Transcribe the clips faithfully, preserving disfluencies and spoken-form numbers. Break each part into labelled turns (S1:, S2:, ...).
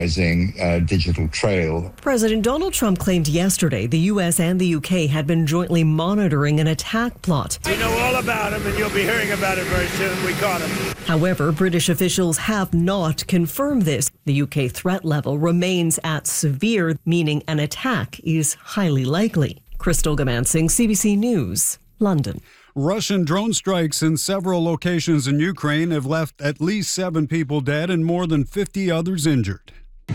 S1: Uh, digital trail.
S2: President Donald Trump claimed yesterday the U S and the U K had been jointly monitoring an attack plot.
S3: We know all about him, and you'll be hearing about it very soon. We caught him.
S2: However, British officials have not confirmed this. The U K threat level remains at severe, meaning an attack is highly likely. Crystal Gamansing, C B C News, London.
S4: Russian drone strikes in several locations in Ukraine have left at least seven people dead and more than fifty others injured.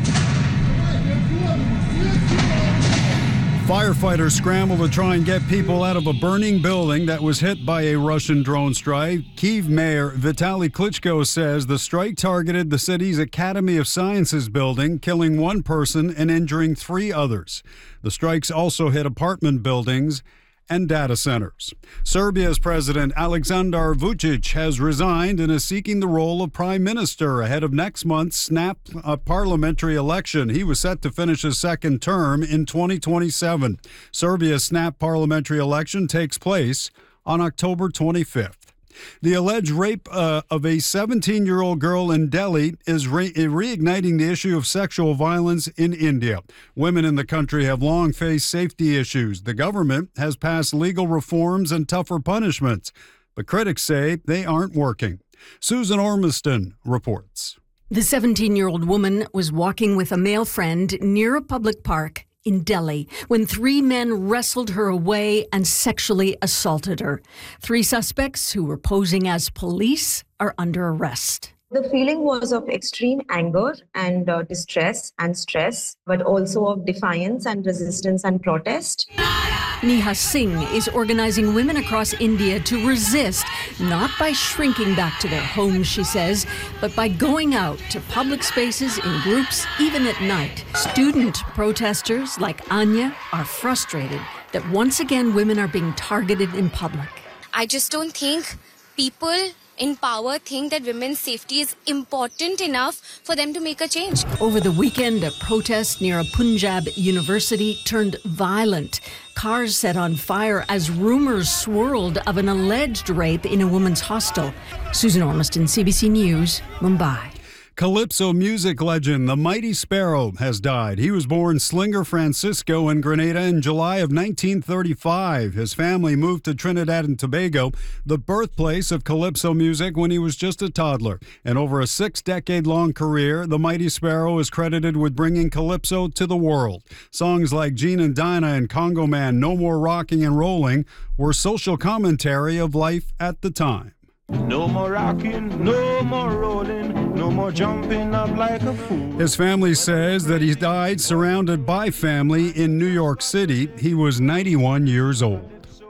S4: Firefighters scramble to try and get people out of a burning building that was hit by a Russian drone strike. Kyiv Mayor Vitaly Klitschko says the strike targeted the city's Academy of Sciences building, killing one person and injuring three others. The strikes also hit apartment buildings and data centers. Serbia's President Aleksandar Vučić has resigned and is seeking the role of prime minister ahead of next month's snap uh, parliamentary election. He was set to finish his second term in twenty twenty-seven. Serbia's snap parliamentary election takes place on October twenty-fifth. The alleged rape uh, of a seventeen-year-old girl in Delhi is re- reigniting the issue of sexual violence in India. Women in the country have long faced safety issues. The government has passed legal reforms and tougher punishments, but critics say they aren't working. Susan Ormiston reports.
S5: The seventeen-year-old woman was walking with a male friend near a public park in Delhi when three men wrestled her away and sexually assaulted her. Three suspects who were posing as police are under arrest.
S6: The feeling was of extreme anger and uh, distress and stress, but also of defiance and resistance and protest.
S5: Neha Singh is organizing women across India to resist, not by shrinking back to their homes, she says, but by going out to public spaces in groups, even at night. Student protesters like Anya are frustrated that once again women are being targeted in public.
S7: I just don't think people in power think that women's safety is important enough for them to make a change.
S5: Over the weekend, a protest near a Punjab university turned violent. Cars set on fire as rumors swirled of an alleged rape in a women's hostel. Susan Ormiston, C B C News, Mumbai.
S4: Calypso music legend The Mighty Sparrow has died. He was born Slinger Francisco in Grenada in July of nineteen thirty-five. His family moved to Trinidad and Tobago, the birthplace of calypso music, when he was just a toddler. And over a six-decade-long career, The Mighty Sparrow is credited with bringing calypso to the world. Songs like Gene and Dinah and Congo Man, No More Rocking and Rolling were social commentary of life at the time.
S3: No more rocking, no more rolling, no more jumping up like a fool.
S4: His family says that he died surrounded by family in New York City. He was ninety-one years old.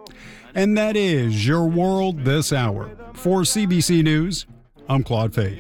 S4: And that is your world this hour. For C B C News, I'm Claude Fake.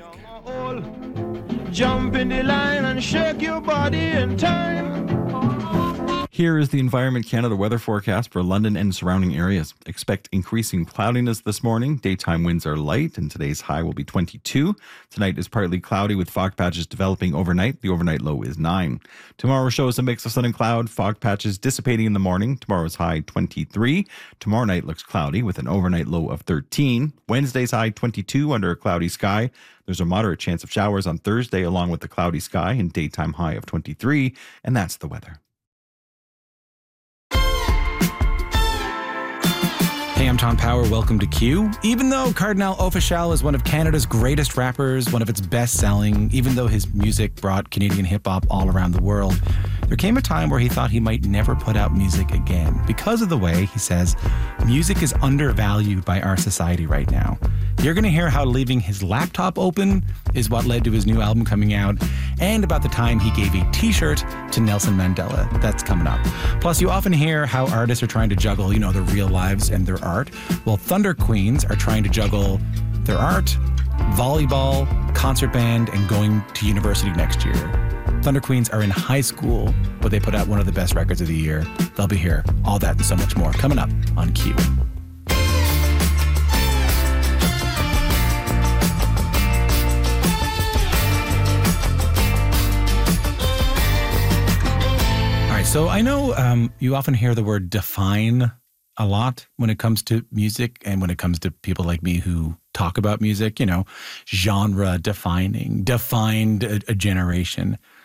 S3: Jump in the line and shake your body in time.
S8: Here is the Environment Canada weather forecast for London and surrounding areas. Expect increasing cloudiness this morning. Daytime winds are light, and today's high will be twenty-two. Tonight is partly cloudy with fog patches developing overnight. The overnight low is nine. Tomorrow shows a mix of sun and cloud, fog patches dissipating in the morning. Tomorrow's high twenty-three. Tomorrow night looks cloudy with an overnight low of thirteen. Wednesday's high twenty-two under a cloudy sky. There's a moderate chance of showers on Thursday along with the cloudy sky and daytime high of twenty-three. And that's the weather.
S9: Hey, I'm Tom Power. Welcome to Q. Even though Cardinal Offishall is one of Canada's greatest rappers, one of its best-selling, even though his music brought Canadian hip-hop all around the world, there came a time where he thought he might never put out music again because of the way, he says, music is undervalued by our society right now. You're going to hear how leaving his laptop open is what led to his new album coming out, and about the time he gave a t-shirt to Nelson Mandela. That's coming up. Plus, you often hear how artists are trying to juggle, you know, their real lives and their art. Well, Thunder Queens are trying to juggle their art, volleyball, concert band, and going to university next year. Thunder Queens are in high school, but they put out one of the best records of the year. They'll be here. All that and so much more coming up on Q. So I know um, you often hear the word define a lot when it comes to music and when it comes to people like me who talk about music, you know, genre defining, defined a, a generation.